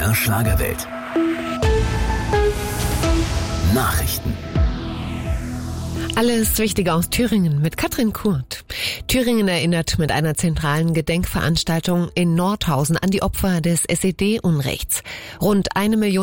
MDR Schlagerwelt. Nachrichten. Alles Wichtige aus Thüringen mit Katrin Kurt. Thüringen erinnert mit einer zentralen Gedenkveranstaltung in Nordhausen an die Opfer des SED-Unrechts. Rund 1 Million